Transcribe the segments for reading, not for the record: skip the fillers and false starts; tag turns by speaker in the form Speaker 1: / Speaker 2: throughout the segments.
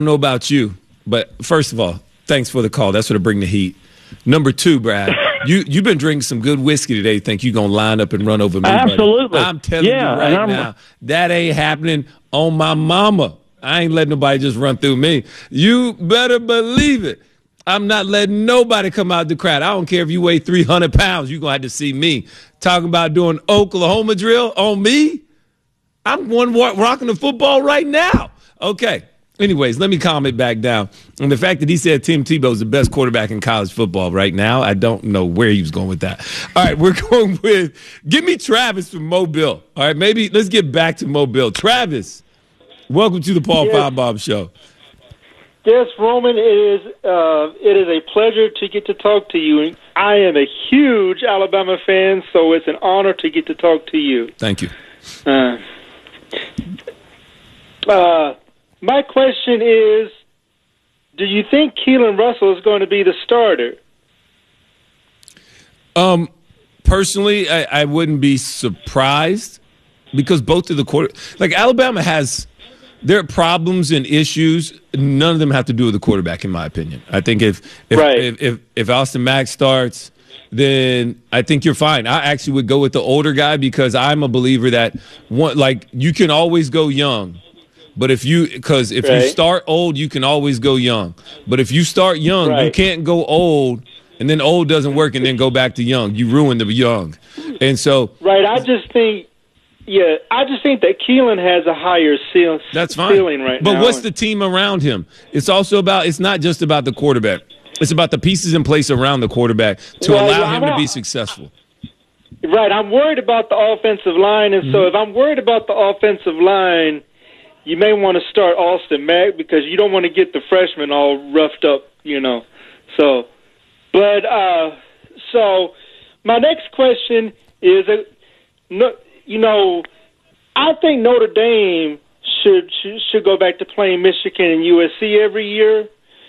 Speaker 1: don't know about you, but first of all, thanks for the call. That's what'll bring the heat. Number two, Brad, you've been drinking some good whiskey today. Think you're going to line up and run over me?
Speaker 2: Absolutely.
Speaker 1: Buddy. I'm telling you right now, that ain't happening on my mama. I ain't letting nobody just run through me. You better believe it. I'm not letting nobody come out the crowd. I don't care if you weigh 300 pounds. You're going to have to see me. Talking about doing Oklahoma drill on me? I'm one rocking the football right now. Okay. Anyways, let me calm it back down. And the fact that he said Tim Tebow is the best quarterback in college football right now, I don't know where he was going with that. All right, we're going with – give me Travis from Mobile. All right, maybe let's get back to Mobile. Travis, welcome to the Paul Finebaum Show.
Speaker 3: Yes, Roman, it is a pleasure to get to talk to you. I am a huge Alabama fan, so it's an honor to get to talk to you.
Speaker 1: Thank you.
Speaker 3: My question is, do you think Keelan Russell is going to be the starter?
Speaker 1: Personally, I wouldn't be surprised because both of the like Alabama has their problems and issues. None of them have to do with the quarterback, in my opinion. I think if Austin Mack starts, then I think you're fine. I actually would go with the older guy because I'm a believer that you can always go young. But if you start old, you can always go young. But if you start young, you can't go old, and then old doesn't work, and then go back to young. You ruin the young. And so
Speaker 3: I just think that Keelan has a higher ceiling right now.
Speaker 1: But what's the team around him? It's not just about the quarterback. It's about the pieces in place around the quarterback to allow him to be successful.
Speaker 3: Right. I'm worried about the offensive line, and so if I'm worried about the offensive line, you may want to start Austin Mack because you don't want to get the freshman all roughed up, So my next question is, I think Notre Dame should go back to playing Michigan and USC every year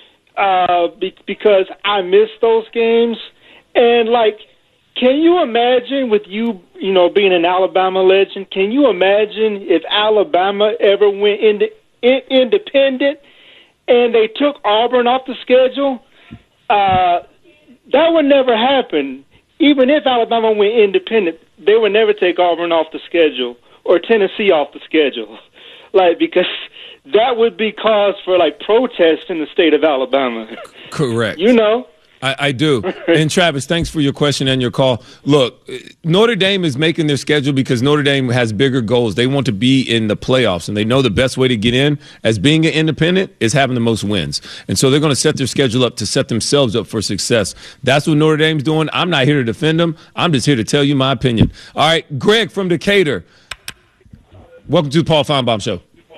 Speaker 3: because I miss those games. And, can you imagine with you, being an Alabama legend, can you imagine if Alabama ever went independent and they took Auburn off the schedule? That would never happen. Even if Alabama went independent, they would never take Auburn off the schedule or Tennessee off the schedule. Because that would be cause for, protest in the state of Alabama.
Speaker 1: Correct. I do. And, Travis, thanks for your question and your call. Look, Notre Dame is making their schedule because Notre Dame has bigger goals. They want to be in the playoffs, and they know the best way to get in as being an independent is having the most wins. And so they're going to set their schedule up to set themselves up for success. That's what Notre Dame's doing. I'm not here to defend them. I'm just here to tell you my opinion. All right, Greg from Decatur. Welcome to the Paul Finebaum Show.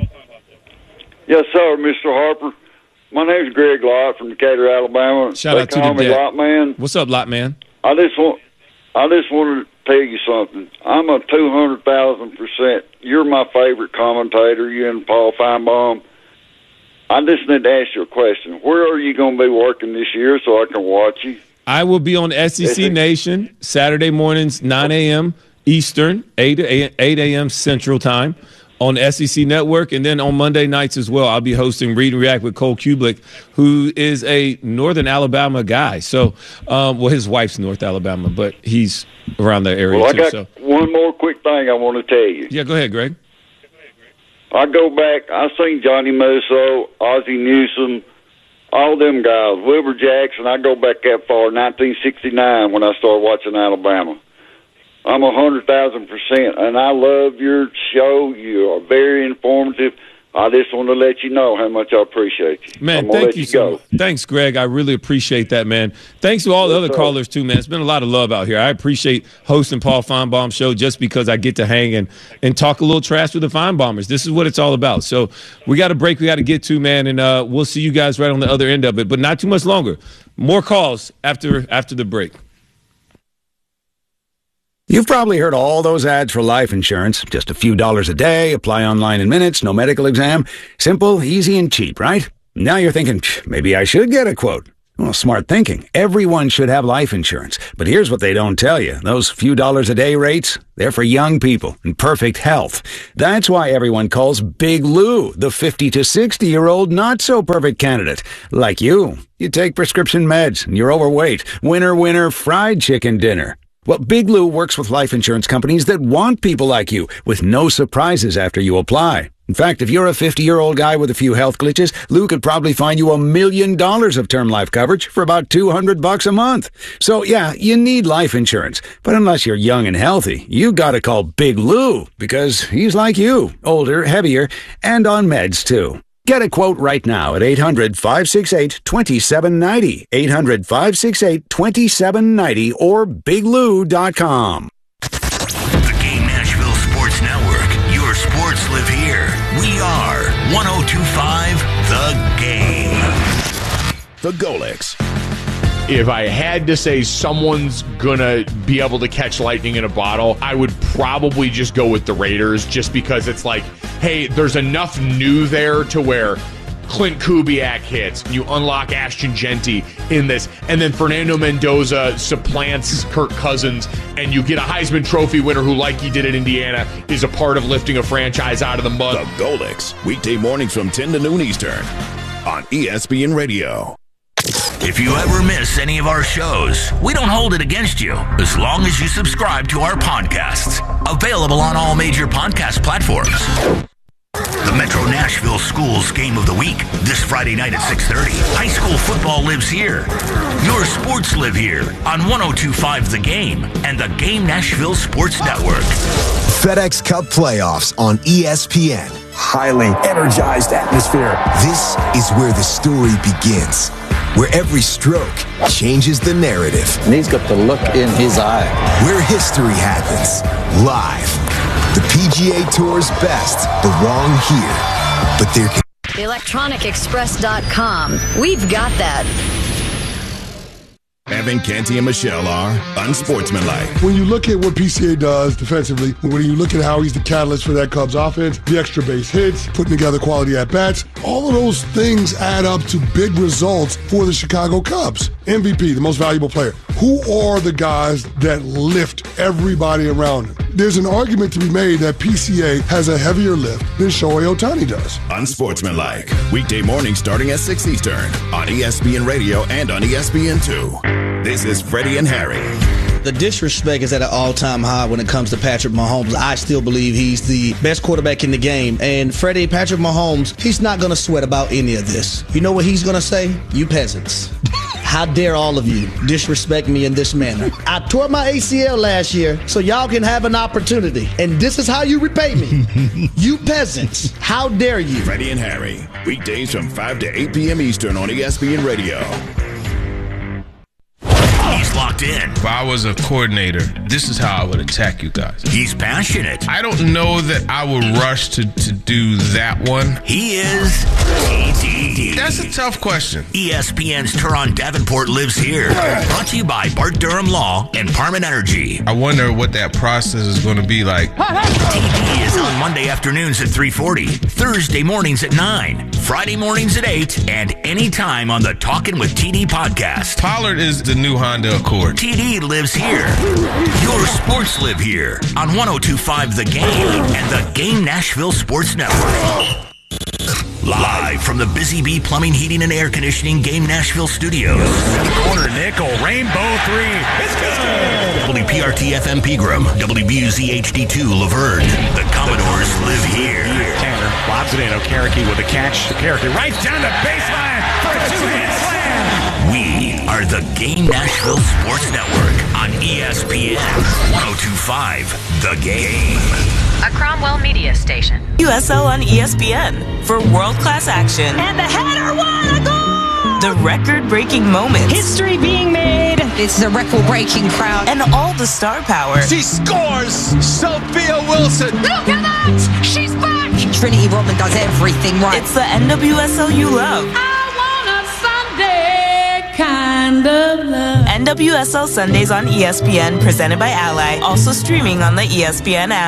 Speaker 4: Yes, sir, Mr. Harper. My name's Greg Lott from Decatur, Alabama.
Speaker 1: Shout out to the
Speaker 4: me Lott Man.
Speaker 1: What's up, Lott Man?
Speaker 4: I just wanted to tell you something. I'm a 200,000%. You're my favorite commentator, you and Paul Finebaum. I just need to ask you a question. Where are you going to be working this year so I can watch you?
Speaker 1: I will be on SEC Nation Saturday mornings, 9 a.m. Eastern, 8 a.m. Central Time. On SEC Network, and then on Monday nights as well, I'll be hosting Read and React with Cole Kublik, who is a Northern Alabama guy. So, his wife's North Alabama, but he's around that area
Speaker 4: too. I got one more quick thing I want to tell you.
Speaker 1: Yeah, go ahead, Greg.
Speaker 4: I go back, I seen Johnny Musso, Ozzie Newsome, all them guys, Wilbur Jackson. I go back that far, 1969, when I started watching Alabama. I'm 100,000%, and I love your show. You are very informative. I just want to let you know how much I appreciate you.
Speaker 1: Man, thank you so much. Thanks, Greg. I really appreciate that, man. Thanks to all the other callers, too, man. It's been a lot of love out here. I appreciate hosting Paul Finebaum Show just because I get to hang and talk a little trash with the Finebaumers. This is what it's all about. So we got a break we got to get to, man, and we'll see you guys right on the other end of it, but not too much longer. More calls after the break.
Speaker 5: You've probably heard all those ads for life insurance. Just a few dollars a day, apply online in minutes, no medical exam. Simple, easy, and cheap, right? Now you're thinking, maybe I should get a quote. Well, smart thinking. Everyone should have life insurance. But here's what they don't tell you. Those few dollars a day rates, they're for young people in perfect health. That's why everyone calls Big Lou the 50 to 60-year-old not-so-perfect candidate. Like you. You take prescription meds and you're overweight. Winner, winner, fried chicken dinner. Well, Big Lou works with life insurance companies that want people like you with no surprises after you apply. In fact, if you're a 50-year-old guy with a few health glitches, Lou could probably find you $1 million of term life coverage for about $200 a month. So, yeah, you need life insurance. But unless you're young and healthy, you gotta call Big Lou because he's like you, older, heavier, and on meds, too. Get a quote right now at 800-568-2790, 800-568-2790, or biglou.com.
Speaker 2: The Game Nashville Sports Network. Your sports live here. We are 102.5 The Game.
Speaker 6: The Golix.
Speaker 7: If I had to say someone's gonna be able to catch lightning in a bottle, I would probably just go with the Raiders, just because it's like, hey, there's enough new there to where Clint Kubiak hits, you unlock Ashton Genty in this, and then Fernando Mendoza supplants Kirk Cousins, and you get a Heisman Trophy winner who, like he did at Indiana, is a part of lifting a franchise out of the mud.
Speaker 6: The Golix, weekday mornings from 10 to noon Eastern on ESPN Radio.
Speaker 2: If you ever miss any of our shows, we don't hold it against you as long as you subscribe to our podcasts. Available on all major podcast platforms. The Metro Nashville Schools Game of the Week, this Friday night at 6:30. High school football lives here. Your sports live here on 102.5 The Game and the Game Nashville Sports Network.
Speaker 8: FedEx Cup playoffs on ESPN. Highly energized atmosphere. This is where the story begins, where every stroke changes the narrative.
Speaker 9: And he's got the look in his eye.
Speaker 8: Where history happens, live. The PGA Tour's best belong here, but there can...
Speaker 10: ElectronicExpress.com. We've got that.
Speaker 6: Evan, Canty, and Michelle are unsportsmanlike.
Speaker 11: When you look at what PCA does defensively, when you look at how he's the catalyst for that Cubs offense, the extra base hits, putting together quality at-bats, all of those things add up to big results for the Chicago Cubs. MVP, the most valuable player. Who are the guys that lift everybody around him? There's an argument to be made that PCA has a heavier lift than Shohei Ohtani does.
Speaker 6: Unsportsmanlike. Weekday mornings starting at 6 Eastern on ESPN Radio and on ESPN2. This is Freddie and Harry.
Speaker 12: The disrespect is at an all-time high when it comes to Patrick Mahomes. I still believe he's the best quarterback in the game. And Patrick Mahomes, he's not going to sweat about any of this. You know what he's going to say? You peasants. How dare all of you disrespect me in this manner? I tore my ACL last year so y'all can have an opportunity. And this is how you repay me. You peasants. How dare you?
Speaker 6: Freddie and Harry. Weekdays from 5 to 8 p.m. Eastern on ESPN Radio.
Speaker 2: He's locked in.
Speaker 13: If I was a coordinator, this is how I would attack you guys.
Speaker 2: He's passionate.
Speaker 13: I don't know that I would rush to do that one.
Speaker 2: He is TD.
Speaker 13: That's a tough question.
Speaker 2: ESPN's Teron Davenport lives here. Brought to you by Bart Durham Law and Parman Energy.
Speaker 13: I wonder what that process is going to be like.
Speaker 2: TD is on Monday afternoons at 3:40, Thursday mornings at 9, Friday mornings at 8, and anytime on the Talkin' with TD podcast.
Speaker 13: Pollard is the new Honda Accord.
Speaker 2: TD lives here. Your sports live here on 102.5 The Game and the Game Nashville Sports Network. Live from the Busy Bee Plumbing, Heating, and Air Conditioning Game Nashville Studios.
Speaker 14: Corner nickel, rainbow three. It's good.
Speaker 2: WPRT FM Pegram, WBUZ HD2 Laverne. The Commodores live here.
Speaker 14: Tanner lobs it in. Okereke with a catch. Okereke right down the baseline for a two-hit slam.
Speaker 2: We are the Game Nashville Sports Network on ESPN 102.5 The Game.
Speaker 15: A Cromwell Media Station.
Speaker 16: USL on ESPN for world-class action.
Speaker 15: And the header, what a goal!
Speaker 16: The record-breaking moments.
Speaker 15: History being made. It's the record-breaking crowd.
Speaker 16: And all the star power.
Speaker 14: She scores! Sophia Wilson!
Speaker 15: Look at that! She's back! Trinity Rodman does everything right.
Speaker 16: It's the NWSL you love.
Speaker 15: I want a Sunday kind of love.
Speaker 16: NWSL Sundays on ESPN, presented by Ally. Also streaming on the ESPN app.